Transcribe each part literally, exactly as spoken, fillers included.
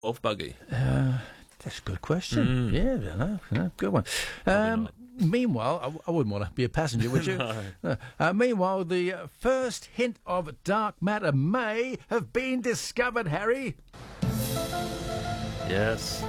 of buggy? Uh, that's a good question. Mm. Yeah, no, no, good one. Um, meanwhile, I, I wouldn't want to be a passenger, would you? No. No. Uh, meanwhile, the uh, first hint of dark matter may have been discovered, Harry. Yes.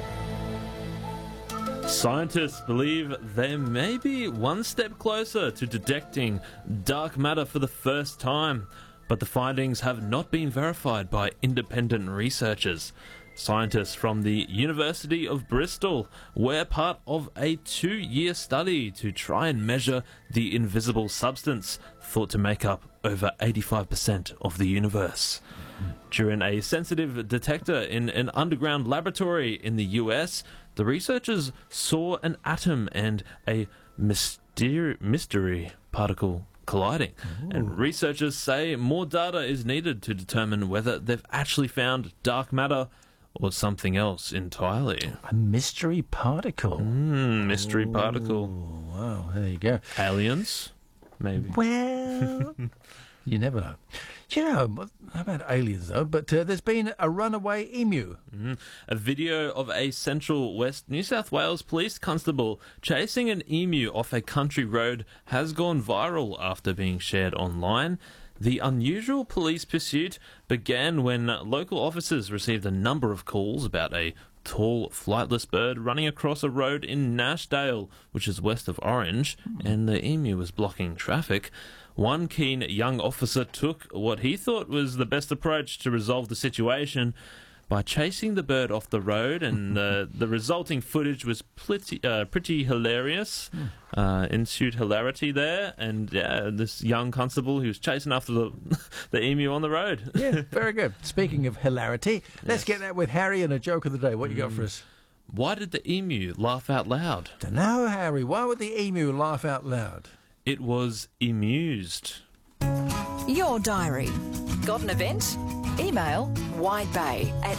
Scientists believe they may be one step closer to detecting dark matter for the first time, but the findings have not been verified by independent researchers. Scientists from the University of Bristol were part of a two-year study to try and measure the invisible substance thought to make up over eighty-five percent of the universe. During a sensitive detector in an underground laboratory in the U S, the researchers saw an atom and a mysteri- mystery particle colliding. Ooh. And researchers say more data is needed to determine whether they've actually found dark matter or something else entirely. A mystery particle. Mm, mystery Ooh, particle. Wow, there you go. Aliens? Maybe. Well, you never know. Do you know, how about aliens though? But uh, there's been a runaway emu. Mm. A video of a Central West New South Wales police constable chasing an emu off a country road has gone viral after being shared online. The unusual police pursuit began when local officers received a number of calls about a tall, flightless bird running across a road in Nashdale, which is west of Orange, and the emu was blocking traffic. One keen young officer took what he thought was the best approach to resolve the situation by chasing the bird off the road, and uh, the resulting footage was pretty, uh, pretty hilarious. Uh, ensued hilarity there, and uh, this young constable who was chasing after the, the emu on the road. Yeah, very good. Speaking of hilarity, let's Yes. get that with Harry and a joke of the day. What you got for us? Why did the emu laugh out loud? Dunno, Harry. Why would the emu laugh out loud? It was amused. Your diary. Got an event? Email widebay at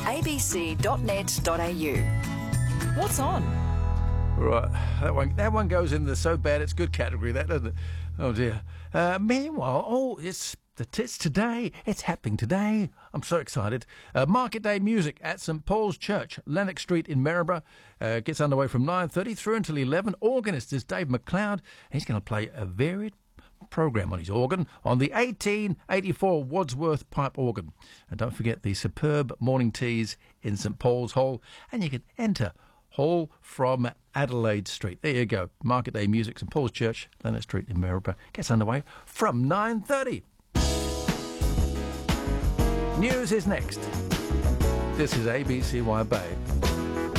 abc.net.au. What's on? Right, that one that one goes in the so bad it's good category, that doesn't it? Oh dear. Uh, meanwhile, oh, it's it's today. It's happening today. I'm so excited. Uh, Market Day music at St Paul's Church, Lennox Street in Maryborough. Uh, gets underway from nine thirty through until eleven. Organist is Dave McLeod. He's going to play a varied program on his organ on the eighteen eighty-four Wadsworth pipe organ. And don't forget the superb morning teas in St Paul's Hall, and you can enter Hall from Adelaide Street. There you go. Market Day music, St Paul's Church, Lennox Street in Maryborough. Gets underway from nine thirty. News is next. This is A B C Y Bay.